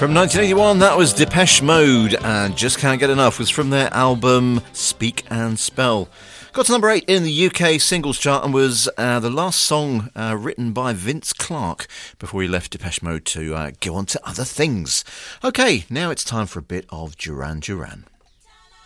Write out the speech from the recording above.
From 1981, that was Depeche Mode, and Just Can't Get Enough was from their album Speak and Spell. Got to number 8 in the UK singles chart and was the last song written by Vince Clarke before he left Depeche Mode to go on to other things. Okay, now it's time for a bit of Duran Duran.